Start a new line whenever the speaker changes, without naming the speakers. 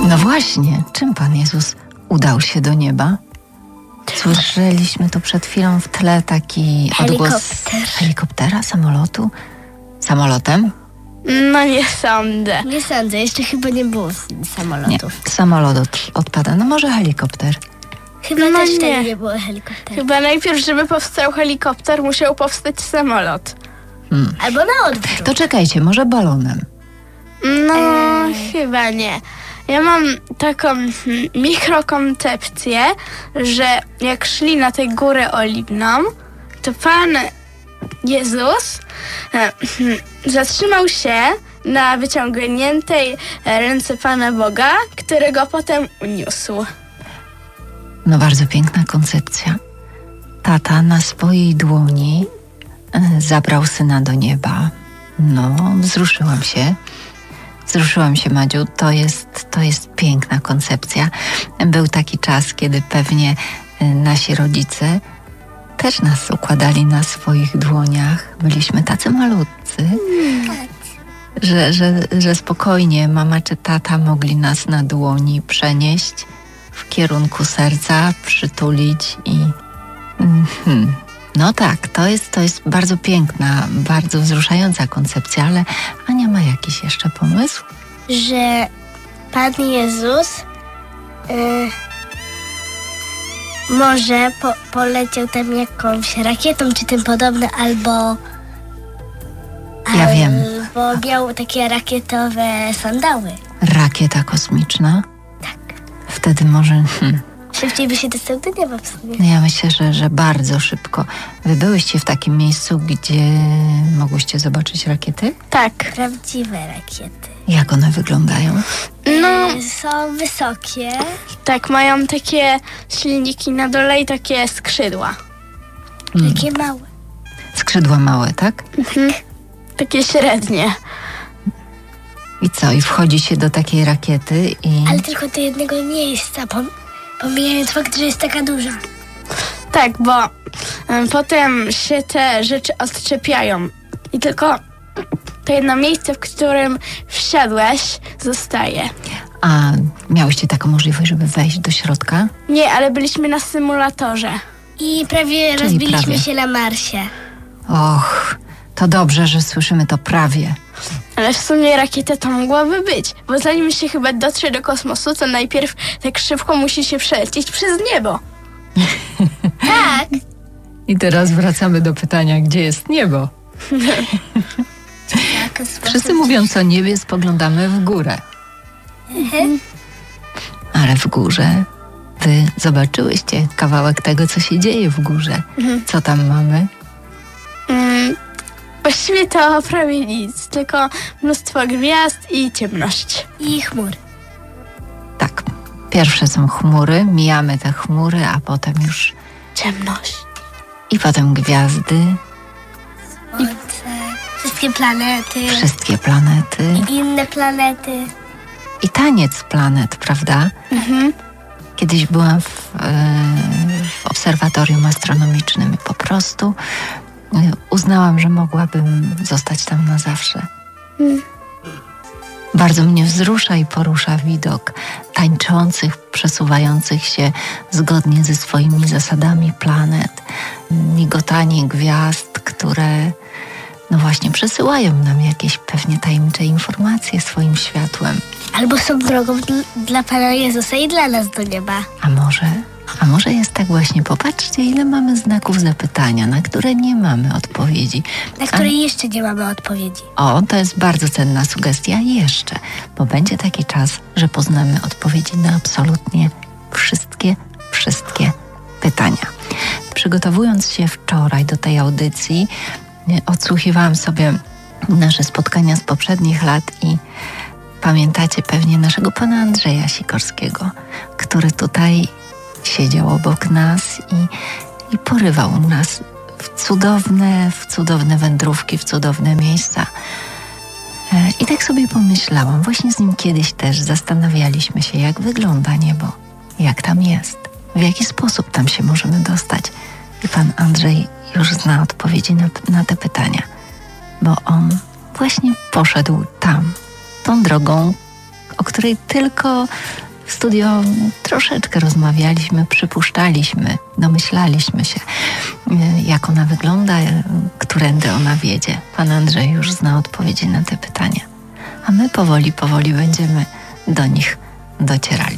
No właśnie, czym Pan Jezus udał się do nieba? Słyszeliśmy tu przed chwilą w tle taki odgłos helikoptera, samolotu. Samolotem?
No nie sądzę.
Nie sądzę, jeszcze chyba nie było
Nie,
samolotów.
samolot odpada. No może helikopter.
Chyba
No
też
nie.
wtedy nie było helikoptera.
Chyba najpierw, żeby powstał helikopter, musiał powstać samolot.
Albo na odwrót.
To czekajcie, może balonem.
No, chyba nie. Ja mam taką mikrokoncepcję, że jak szli na tę górę oliwną, to Pan Jezus zatrzymał się na wyciągniętej ręce Pana Boga, którego potem uniósł.
No bardzo piękna koncepcja. Tata na swojej dłoni zabrał syna do nieba. No, wzruszyłam się. Wzruszyłam się, Madziu. To jest piękna koncepcja. Był taki czas, kiedy pewnie nasi rodzice też nas układali na swoich dłoniach. Byliśmy tacy malutcy, że spokojnie mama czy tata mogli nas na dłoni przenieść w kierunku serca, przytulić i... No tak, to jest bardzo piękna, bardzo wzruszająca koncepcja, ale Ania ma jakiś jeszcze pomysł?
Że Pan Jezus może poleciał tam jakąś rakietą czy tym podobne, albo
Ja wiem.
Albo miał takie rakietowe sandały.
Rakieta kosmiczna?
Tak.
Wtedy może...
Szybciej by się dostał do nieba w sumie.
Ja myślę, że bardzo szybko. Wy byłyście w takim miejscu, gdzie mogłyście zobaczyć rakiety?
Tak.
Prawdziwe rakiety.
Jak one wyglądają?
No,
Są wysokie.
tak, mają takie silniki na dole i takie skrzydła.
Takie małe.
Skrzydła małe, tak?
Takie średnie.
I co? I wchodzi się do takiej rakiety i...
Ale tylko do jednego miejsca, pomijając fakt, że jest taka duża.
Tak, bo potem się te rzeczy odczepiają i tylko to jedno miejsce, w którym wsiadłeś, zostaje.
A miałyście taką możliwość, żeby wejść do środka?
Nie, ale byliśmy na symulatorze.
I prawie
Czyli
rozbiliśmy
prawie.
się na Marsie.
Och, to dobrze, że słyszymy to prawie.
Ale w sumie rakieta to mogłaby być, bo zanim się chyba dotrze do kosmosu, to najpierw tak szybko musi się przelecieć przez niebo.
Tak.
I teraz wracamy do pytania, gdzie jest niebo? Wszyscy mówiąc o niebie, spoglądamy w górę. Ale w górze wy zobaczyłyście kawałek tego, co się dzieje w górze. Co tam mamy?
Właściwie to prawie nic, tylko mnóstwo gwiazd i ciemność.
I chmur.
Tak, pierwsze są chmury, mijamy te chmury, a potem już...
Ciemność.
I potem gwiazdy,
Słońce. Wszystkie planety.
wszystkie planety
I inne planety.
i taniec planet, prawda? Kiedyś byłam w obserwatorium astronomicznym i po prostu uznałam, że mogłabym zostać tam na zawsze. Bardzo mnie wzrusza i porusza widok tańczących, przesuwających się zgodnie ze swoimi zasadami planet, migotanie gwiazd, które no właśnie przesyłają nam jakieś pewnie tajemnicze informacje swoim światłem.
Albo są drogą dla Pana Jezusa i dla nas do nieba.
A może jest tak właśnie? Popatrzcie, ile mamy znaków zapytania, na które nie mamy odpowiedzi.
Na które jeszcze nie mamy odpowiedzi.
O, to jest bardzo cenna sugestia jeszcze, bo będzie taki czas, że poznamy odpowiedzi na absolutnie wszystkie pytania. Przygotowując się wczoraj do tej audycji, odsłuchiwałam sobie nasze spotkania z poprzednich lat i pamiętacie pewnie naszego pana Andrzeja Sikorskiego, który tutaj siedział obok nas i porywał nas w cudowne wędrówki, w cudowne miejsca. I tak sobie pomyślałam, właśnie z nim kiedyś też zastanawialiśmy się, jak wygląda niebo, jak tam jest, w jaki sposób tam się możemy dostać. I pan Andrzej już zna odpowiedzi na te pytania, bo on właśnie poszedł tam, tą drogą, o o której tylko w studio troszeczkę rozmawialiśmy, przypuszczaliśmy, domyślaliśmy się, jak ona wygląda, którędy ona wiedzie. Pan Andrzej już zna odpowiedzi na te pytania, a my powoli będziemy do nich docierali.